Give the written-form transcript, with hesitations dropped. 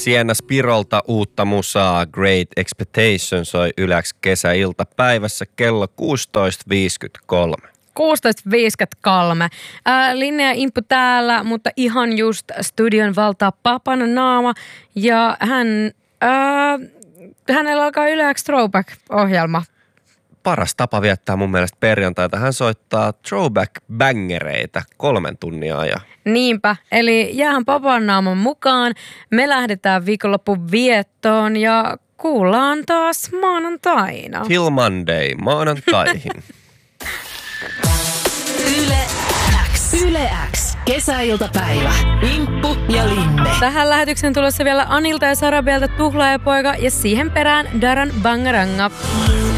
Sienna Spirolta uutta musaa Great Expectation soi Yläks kesäiltapäivässä kello 16.53. 16.53. Linnea Imppu täällä, mutta ihan just studion valtaa Papan naama. Ja hänellä alkaa Yläks Throwback-ohjelma. Paras tapa viettää mun mielestä perjantaita. Hän soittaa throwback-bängereitä 3 tunnin ajan. Niinpä, eli jäähän Papan naaman mukaan. Me lähdetään viikonlopun viettoon ja kuullaan taas maanantaina. Till Monday, maanantaihin. Yle X. Kesäiltapäivä. Imppu ja Linne. Tähän lähetykseen tulossa vielä Anilta ja Sarabielta Tuhlaajapoika ja siihen perään Daran Bangaranga.